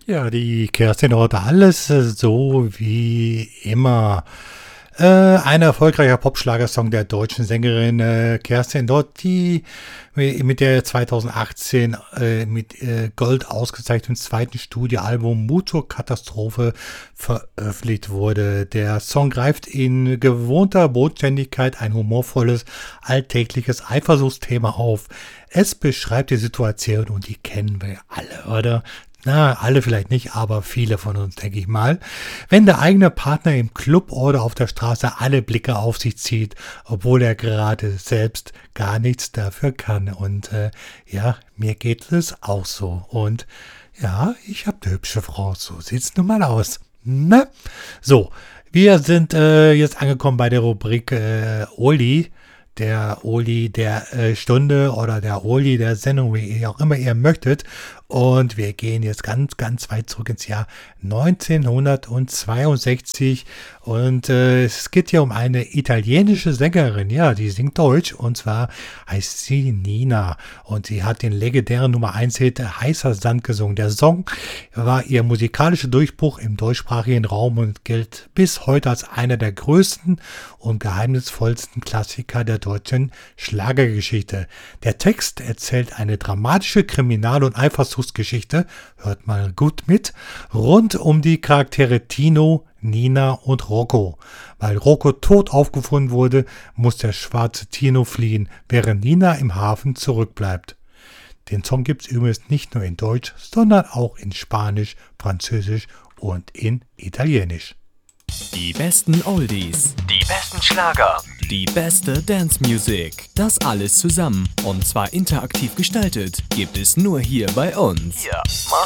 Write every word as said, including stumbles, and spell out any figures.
Ja, die Kerstin heute alles äh, so wie immer. Äh, ein erfolgreicher Popschlagersong der deutschen Sängerin äh, Kerstin Dott, die mit der zweitausendachtzehn äh, mit äh, Gold ausgezeichneten zweiten Studioalbum Motorkatastrophe veröffentlicht wurde. Der Song greift in gewohnter Bodenständigkeit ein humorvolles, alltägliches Eifersuchtsthema auf. Es beschreibt die Situation und die kennen wir alle, oder? Na, alle vielleicht nicht, aber viele von uns, denke ich mal. Wenn der eigene Partner im Club oder auf der Straße alle Blicke auf sich zieht, obwohl er gerade selbst gar nichts dafür kann. Und äh, ja, mir geht es auch so. Und ja, ich habe eine hübsche Frau, so sieht's nun mal aus. Ne? So, wir sind äh, jetzt angekommen bei der Rubrik äh, Oli. Der Oli der äh, Stunde oder der Oli der Sendung, wie ihr auch immer ihr möchtet. Und wir gehen jetzt ganz, ganz weit zurück ins Jahr neunzehnhundertzweiundsechzig. Und äh, es geht hier um eine italienische Sängerin. Ja, die singt Deutsch. Und zwar heißt sie Nina. Und sie hat den legendären Nummer eins Hit Heißer Sand gesungen. Der Song war ihr musikalischer Durchbruch im deutschsprachigen Raum und gilt bis heute als einer der größten und geheimnisvollsten Klassiker der deutschen Schlagergeschichte. Der Text erzählt eine dramatische Kriminal- und Eifersuchtsgeschichte, hört mal gut mit, rund um die Charaktere Tino, Nina und Rocco. Weil Rocco tot aufgefunden wurde, muss der schwarze Tino fliehen, während Nina im Hafen zurückbleibt. Den Song gibt es übrigens nicht nur in Deutsch, sondern auch in Spanisch, Französisch und in Italienisch. Die besten Oldies, die besten Schlager, die beste Dance Music, das alles zusammen und zwar interaktiv gestaltet, gibt es nur hier bei uns. hier